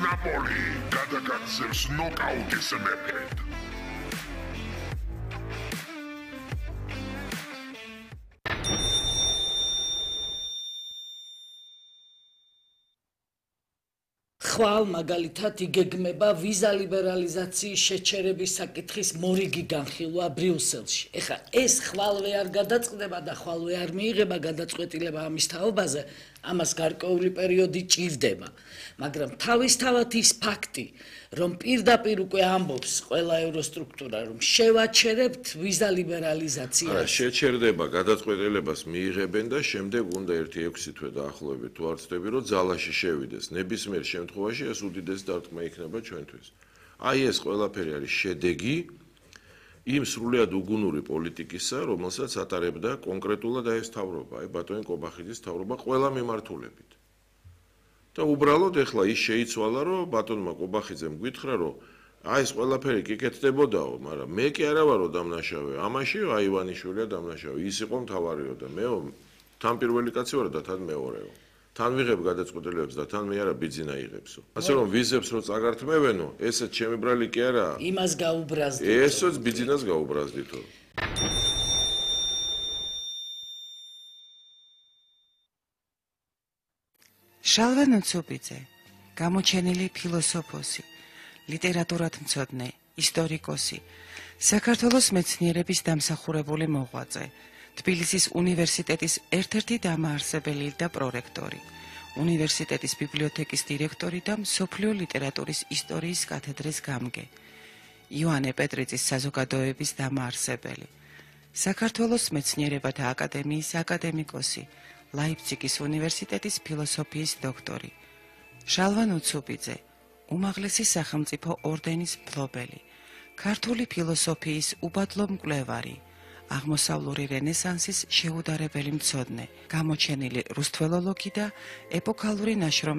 ნაპოლი გადაგაქცევს ნოკაუტის მეფედ. ხვალ მაგალითად იგეგმება ვიზა ლიბერალიზაციის შეჩერების საკითხის მორიგი განხილვა ბრიუსელში. ეხლა ეს ხვალვე არ გადაწყდება და ხვალვე არ მიიღება გადაწყვეტილება ამის თაობაზე, ამას გარკვეული პერიოდი ჭირდება. მაგრამ თავისთავად ის ფაქტი, რომ პირდაპირ უკვე ამბობს ყველა ევროსტრუქტურა, რომ შევაჩერებთ ვიზა ლიბერალიზაციას. არა, შეჩერდება, გადაწყვეტილებას მიიღებენ და შემდეგ უნდა 1-6 თვე დაახლოებით თუ არ ვცდები, რომ ძალაში შევიდეს. ნებისმიერ შემთხვევაში ეს უდიდესი დარტყმა იქნება ჩვენთვის. აი ეს ყველაფერი არის შედეგი იმ სრულიად უგუნური პოლიტიკისა, რომელსაც ატარებდა კონკრეტულად ეს თავრობა, აი ბატონი კობახიძის თავრობა ყველა მიმართულებით. და უბრალოდ ეხლა ის შეიცვალა, რომ ბატონმა კობახიძემ გითხრა, რომ აი ეს ყველაფერი კი კეთდებოდაო, მაგრამ მე კი არა ვარო დამნაშავე. ამაშიო აი ივანიშვილია დამნაშავე. ის იყო მთავარიო და მეო თან პირველი კაცი ვარ და თან მეორეო. თან ვიღებ გადაწყვეტილებებს და თან მე არა ბიძინა იღებსო. ასე რომ ვიზებს რო წაგართმევენო, ესეც ჩემი ბრალი კი არაა. იმას გაუბრაზდით. ესეც ბიძინას გაუბრაზდითო. შალვა ნუცუბიძე, გამოჩენილი ფილოსოფოსი, ლიტერატურათმცოდნე, ისტორიკოსი, საქართველოს მეცნიერების დამსახურებული მოღვაწე, თბილისის უნივერსიტეტის ერთ-ერთი დამაარსებელი და პრორექტორი, უნივერსიტეტის ბიბლიოთეკის დირექტორი და მსოფლიო ლიტერატურის ისტორიის კათედრის გამგე, იოანე პეტრიწის საზოგადოების დამაარსებელი, საქართველოს მეცნიერებათა აკადემიის აკადემიკოსი, ლაიფციგის უნივერსიტეტის ფილოსოფიის დოქტორი, შალვა ნუცუბიძე, უმაღლესი სახელმწიფო ორდენის მფლობელი, ქართული ფილოსოფიის უბადლო მკვლევარი, აღმოსავლური რენესანსის შეუდარებელი მცოდნე, გამოჩენილი რუსთველოლოგი და ეპოქალური ნაშრომის